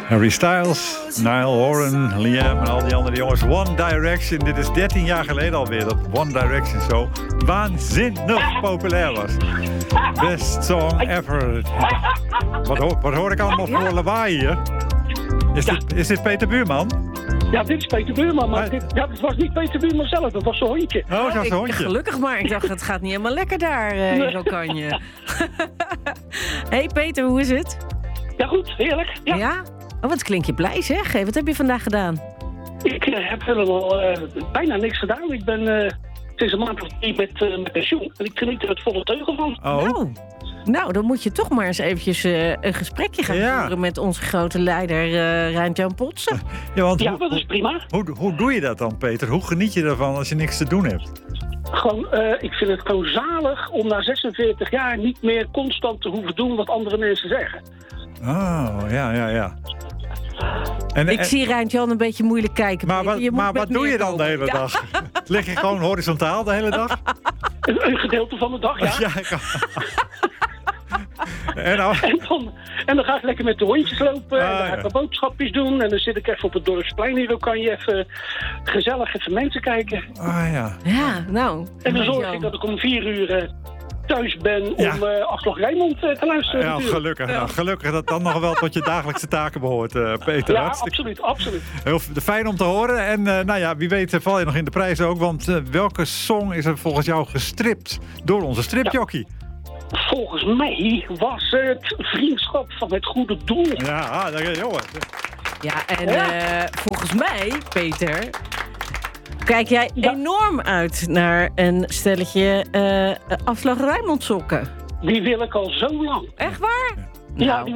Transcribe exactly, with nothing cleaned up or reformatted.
Harry Styles, Niall Horan, Liam en al die andere jongens. One Direction, dit is dertien jaar geleden alweer dat One Direction zo waanzinnig populair was. Best song ever. Wat, ho- wat hoor ik allemaal voor lawaai hier? Is, Ja. dit, is dit Peter Buurman? Ja, dit is Peter Buurman, maar Maar- dit, ja, het was niet Peter Buurman zelf, dat was zijn hondje. Oh, dat is een Ik- hondje. Gelukkig maar. Ik dacht, het gaat niet helemaal lekker daar uh, in Rokanje. Hey Peter, hoe is het? Ja goed, heerlijk. Ja. Ja? Oh, wat klink je blij zeg. Hey, wat heb je vandaag gedaan? Ik eh, heb helemaal uh, bijna niks gedaan. Ik ben uh, sinds een maand of drie met, uh, met pensioen en ik geniet er het volle teugel van. Oh, Nou, nou, dan moet je toch maar eens eventjes uh, een gesprekje gaan Ja. voeren met onze grote leider uh, Rijntjan Potsen. ja, want Ja, hoe, dat is prima. hoe, hoe doe je dat dan, Peter? Hoe geniet je ervan als je niks te doen hebt? Gewoon, uh, ik vind het gewoon zalig om na zesenveertig jaar niet meer constant te hoeven doen wat andere mensen zeggen. Oh, ja, ja, ja. En, Ik en- zie Rijntjan een beetje moeilijk kijken. maar Peter. wat, Je moet maar met wat doe meer je dan de komen. hele Ja. dag? Lig je gewoon horizontaal de hele dag? Een, een gedeelte van de dag, ja. Ja, ik kan- en nou, En, dan, en dan ga ik lekker met de hondjes lopen. Ah, en dan ga ik ja. wat boodschapjes doen. En dan zit ik even op het dorpsplein hier. Dan kan je even gezellig even mensen kijken. ah ja. Ja, nou. En dan zorg Rijntjan. ik dat ik om vier uur eh, thuis ben om Ja. uh, Afslag Rijnmond uh, te luisteren. Ja, natuurlijk. gelukkig. Nou, gelukkig dat dan nog wel tot je dagelijkse taken behoort, eh, Peter. Ja, Hartstikke absoluut, absoluut. heel f- fijn om te horen. En eh, nou ja, wie weet eh, val je nog in de prijs ook. Want eh, welke song is er volgens jou gestript door onze stripjockey? Volgens mij was het Vriendschap van het Goede Doel. Ja, ah, daar- jongen. Ja, en Ja. eh, volgens mij, Peter, kijk jij Ja. enorm uit naar een stelletje eh Afslag Rijnmond sokken. Die wil ik al zo lang. Echt waar? Ja, Nou. die